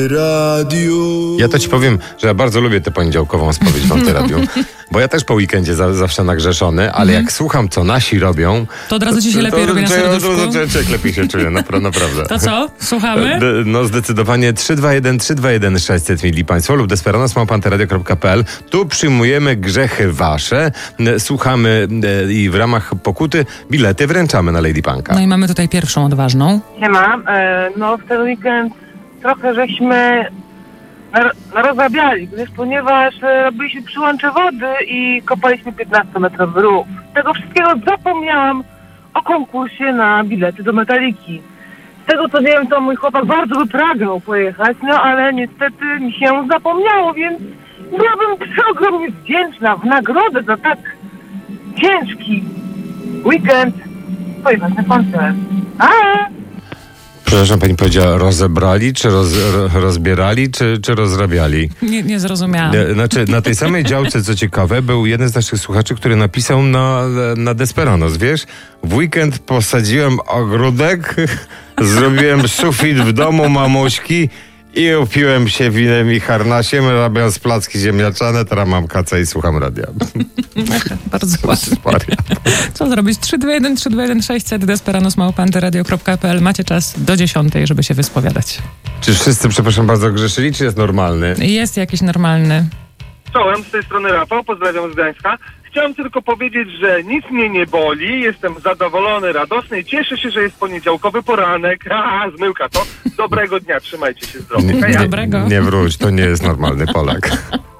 Radio. Ja to ci powiem, że ja bardzo lubię tę poniedziałkową spowiedź w Antyradiu, bo ja też po weekendzie zawsze nagrzeszony, ale jak słucham, co nasi robią... To od razu ci się lepiej robi na serduszku? Lepiej się czuję, naprawdę. To co? Słuchamy? No zdecydowanie 321 600 mili państwo lub desperanos@antyradio.pl. Tu przyjmujemy grzechy wasze, słuchamy i w ramach pokuty bilety wręczamy na Lady Punka. No i mamy tutaj pierwszą odważną. Siema, no w ten weekend trochę żeśmy rozrabiali, ponieważ robiliśmy przyłącze wody i kopaliśmy 15-metrowy rów. Z tego wszystkiego zapomniałam o konkursie na bilety do Metaliki. Z tego co wiem, to mój chłopak bardzo by pragnął pojechać, no ale niestety mi się zapomniało, więc byłabym przeogromnie wdzięczna w nagrodę za tak ciężki weekend pojechać na koncert. Przepraszam, pani powiedziała rozebrali, czy rozbierali, czy rozrabiali? Nie zrozumiałam. Znaczy, na tej samej działce, co ciekawe, był jeden z naszych słuchaczy, który napisał na Desperanos, wiesz? W weekend posadziłem ogródek, zrobiłem sufit w domu mamuśki i upiłem się winem i harnasiem, robiąc placki ziemniaczane, teraz mam kacę i słucham radia. Bardzo ładnie. Co zrobić? 321 600 desperanos@antyradio.pl. Macie czas do 10, żeby się wyspowiadać. Czy wszyscy, przepraszam bardzo, grzeszyli, czy jest normalny? Jest jakiś normalny. Czołem, z tej strony Rafał, pozdrawiam z Gdańska. Chciałem tylko powiedzieć, że nic mnie nie boli, jestem zadowolony, radosny i cieszę się, że jest poniedziałkowy poranek. Zmyłka to. Dobrego dnia, trzymajcie się zdrowo. Dobrego. Nie wróć, to nie jest normalny Polak.